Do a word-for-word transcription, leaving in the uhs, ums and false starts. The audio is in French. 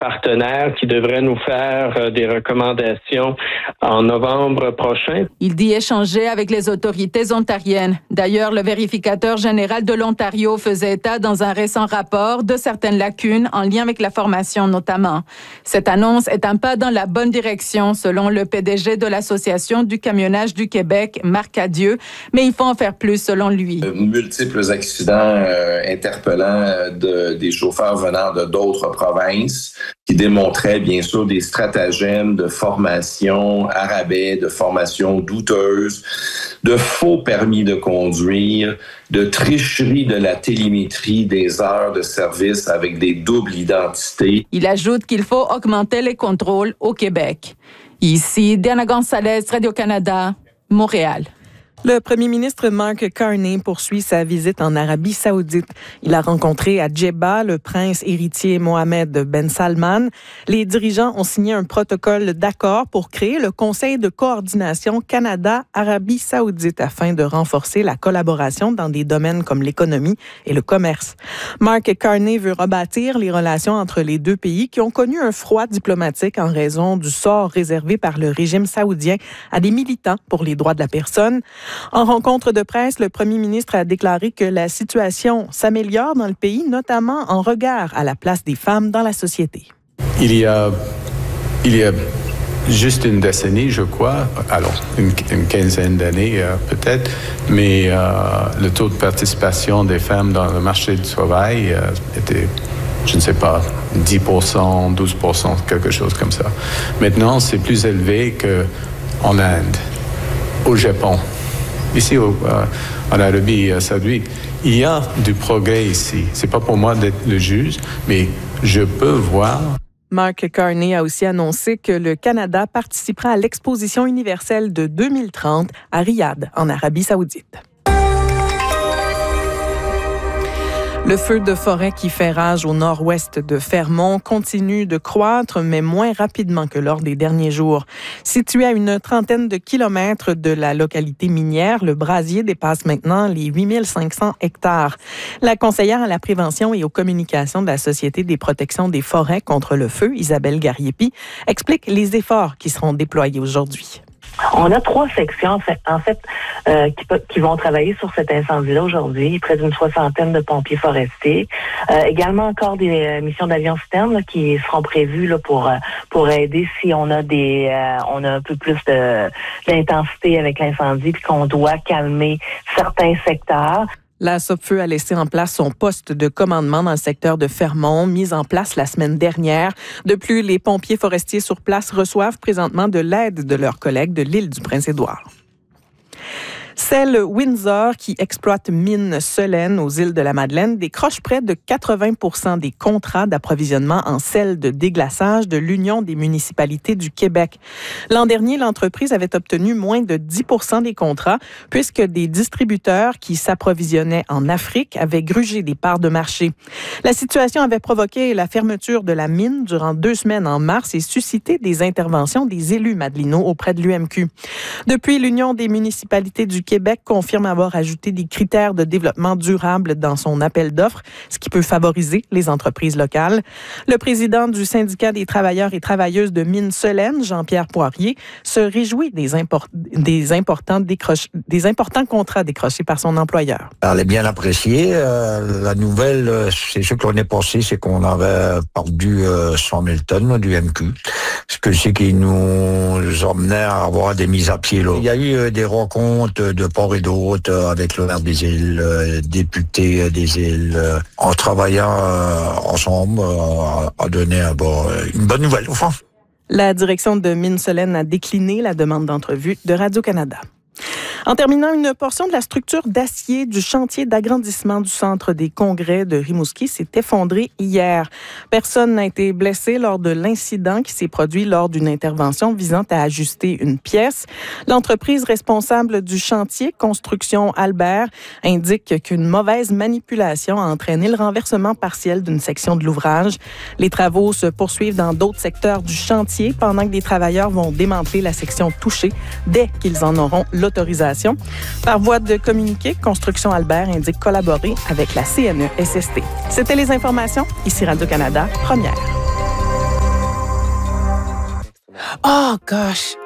partenaire qui devrait nous faire euh, des recommandations en novembre prochain. Il dit échanger avec les autorités ontariennes. D'ailleurs, le vérificateur général de l'Ontario faisait état dans un récent rapport de certaines lacunes en lien avec la formation notamment. Cette annonce est un pas dans la bonne direction, selon le P D G de l'Association du camionnage du Québec, Marc Cadieux, mais il faut en faire plus selon lui. Multiples accidents euh, interpellants de, des chauffeurs venant de d'autres provinces qui démontraient bien sûr des stratagèmes de formation à rabais, de formation douteuse, de faux permis de conduire, de tricherie de la télémétrie des heures de service avec des doubles identités. Il ajoute qu'il faut augmenter les contrôles au Québec. Ici, Diana Gonzalez, Radio-Canada, Montréal. Le premier ministre Mark Carney poursuit sa visite en Arabie saoudite. Il a rencontré à Djeddah le prince héritier Mohammed Ben Salman. Les dirigeants ont signé un protocole d'accord pour créer le Conseil de coordination Canada-Arabie saoudite afin de renforcer la collaboration dans des domaines comme l'économie et le commerce. Mark Carney veut rebâtir les relations entre les deux pays qui ont connu un froid diplomatique en raison du sort réservé par le régime saoudien à des militants pour les droits de la personne. En rencontre de presse, le premier ministre a déclaré que la situation s'améliore dans le pays, notamment en regard à la place des femmes dans la société. Il y a, il y a juste une décennie, je crois, alors une, une quinzaine d'années euh, peut-être, mais euh, le taux de participation des femmes dans le marché du travail euh, était, je ne sais pas, dix pour cent, douze pour cent, quelque chose comme ça. Maintenant, c'est plus élevé qu'en Inde, au Japon. Ici, au, euh, en Arabie saoudite, il y a du progrès ici. C'est pas pour moi d'être le juge, mais je peux voir. Mark Carney a aussi annoncé que le Canada participera à l'exposition universelle de deux mille trente à Riyad, en Arabie saoudite. Le feu de forêt qui fait rage au nord-ouest de Fermont continue de croître, mais moins rapidement que lors des derniers jours. Situé à une trentaine de kilomètres de la localité minière, le brasier dépasse maintenant les huit mille cinq cents hectares. La conseillère à la prévention et aux communications de la Société des protections des forêts contre le feu, Isabelle Gariepi, explique les efforts qui seront déployés aujourd'hui. On a trois sections, en fait, en fait euh, qui, qui vont travailler sur cet incendie-là aujourd'hui. Près d'une soixantaine de pompiers forestiers. Euh, également encore des euh, missions d'avions citernes là, qui seront prévues là, pour euh, pour aider si on a des euh, on a un peu plus de d'intensité avec l'incendie puis qu'on doit calmer certains secteurs. La Sopfeu a laissé en place son poste de commandement dans le secteur de Fermont, mis en place la semaine dernière. De plus, les pompiers forestiers sur place reçoivent présentement de l'aide de leurs collègues de l'île du Prince-Édouard. Celle Windsor, qui exploite mine Solène aux îles de la Madeleine, décroche près de quatre-vingts pour cent des contrats d'approvisionnement en sel de déglaçage de l'Union des municipalités du Québec. L'an dernier, l'entreprise avait obtenu moins de dix pour cent des contrats, puisque des distributeurs qui s'approvisionnaient en Afrique avaient grugé des parts de marché. La situation avait provoqué la fermeture de la mine durant deux semaines en mars et suscité des interventions des élus madelinots auprès de l'U M Q. Depuis, l'Union des municipalités du Québec confirme avoir ajouté des critères de développement durable dans son appel d'offres, ce qui peut favoriser les entreprises locales. Le président du syndicat des travailleurs et travailleuses de Mines Solène, Jean-Pierre Poirier, se réjouit des, import- des, importants, décroche- des importants contrats décrochés par son employeur. Elle est bien appréciée. Euh, la nouvelle, c'est ce que l'on est passé, c'est qu'on avait perdu euh, cent mille tonnes du M Q, ce que c'est qui nous emmenait à avoir des mises à pied. Là. Il y a eu euh, des rencontres de part et d'autre euh, avec le maire des îles, euh, député des îles, euh, en travaillant euh, ensemble, euh, à donner euh, bon, une bonne nouvelle au fond. La direction de Mines Solène a décliné la demande d'entrevue de Radio-Canada. En terminant, une portion de la structure d'acier du chantier d'agrandissement du centre des congrès de Rimouski s'est effondrée hier. Personne n'a été blessé lors de l'incident qui s'est produit lors d'une intervention visant à ajuster une pièce. L'entreprise responsable du chantier, Construction Albert, indique qu'une mauvaise manipulation a entraîné le renversement partiel d'une section de l'ouvrage. Les travaux se poursuivent dans d'autres secteurs du chantier pendant que des travailleurs vont démanteler la section touchée dès qu'ils en auront l'autorisation. Par voie de communiqué, Construction Albert indique collaborer avec la C N E S S T. C'était les informations. Ici Radio-Canada, première. Oh gosh!